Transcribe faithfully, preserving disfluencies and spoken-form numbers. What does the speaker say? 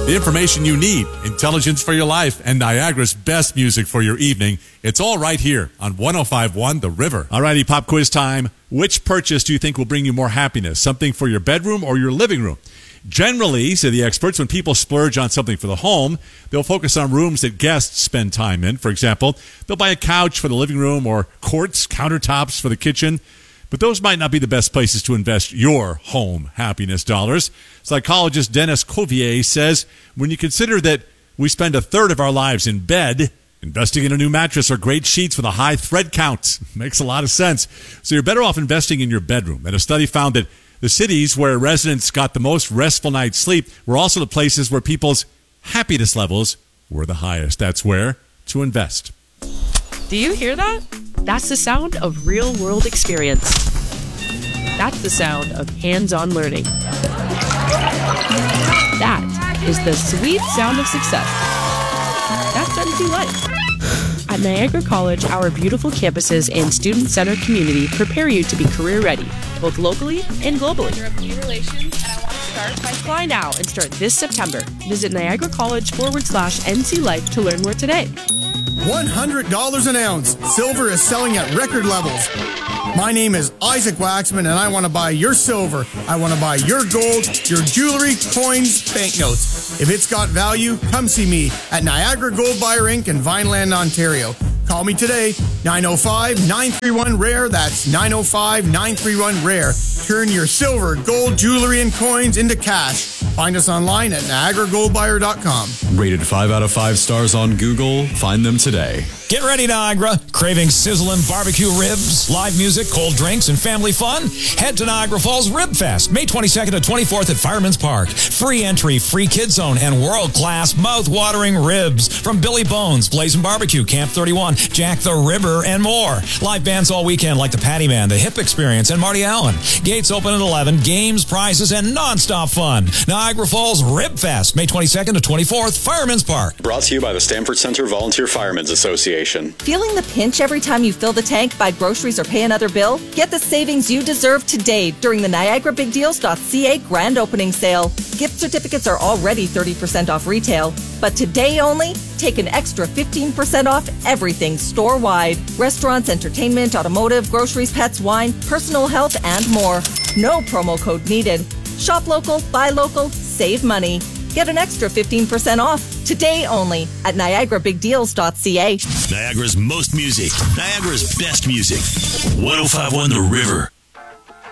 The information you need, intelligence for your life, and Niagara's best music for your evening. It's all right here on one oh five point one The River. All righty, pop quiz time. Which purchase do you think will bring you more happiness? Something for your bedroom or your living room? Generally, say the experts, when people splurge on something for the home, they'll focus on rooms that guests spend time in. For example, they'll buy a couch for the living room or quartz countertops for the kitchen. But those might not be the best places to invest your home happiness dollars. Psychologist Dennis Covier says when you consider that we spend a third of our lives in bed, investing in a new mattress or great sheets with a high thread count makes a lot of sense. So you're better off investing in your bedroom. And a study found that the cities where residents got the most restful night's sleep were also the places where people's happiness levels were the highest. That's where to invest. Do you hear that? That's the sound of real-world experience. That's the sound of hands-on learning. That is the sweet sound of success. That's N C Life. At Niagara College, our beautiful campuses and student-centered community prepare you to be career-ready, both locally and globally. Apply now and start this September. Visit Niagara College forward slash N C Life to learn more today. one hundred dollars an ounce. Silver is selling at record levels. My name is Isaac Waxman, and I want to buy your silver. I want to buy your gold, your jewelry, coins, banknotes. If it's got value, come see me at Niagara Gold Buyer Incorporated in Vineland, Ontario. Call me today, nine oh five, nine three one, R A R E. That's nine oh five, nine three one, R A R E. Turn your silver, gold, jewelry, and coins into cash. Find us online at Niagara Gold Buyer dot com. Rated five out of five stars on Google. Find them today. Get ready, Niagara. Craving sizzling barbecue ribs, live music, cold drinks, and family fun? Head to Niagara Falls Rib Fest, May twenty-second to twenty-fourth at Fireman's Park. Free entry, free kid zone, and world-class mouth-watering ribs from Billy Bones, Blazing Barbecue, Camp thirty-one, Jack the Ribber, and more. Live bands all weekend like the Patty Man, the Hip Experience, and Marty Allen. Gates open at eleven, games, prizes, and non-stop fun. Niagara Falls Rib Fest, May twenty-second to twenty-fourth, Fireman's Park. Brought to you by the Stamford Center Volunteer Firemen's Association. Feeling the pinch every time you fill the tank, buy groceries, or pay another bill? Get the savings you deserve today during the Niagara Big Deals dot C A grand opening sale. Gift certificates are already thirty percent off retail, but today only, take an extra fifteen percent off everything store-wide. Restaurants, entertainment, automotive, groceries, pets, wine, personal health, and more. No promo code needed. Shop local, buy local, save money. Get an extra fifteen percent off today only at Niagara Big Deals dot C A. Niagara's most music, Niagara's best music. one oh five point one The River.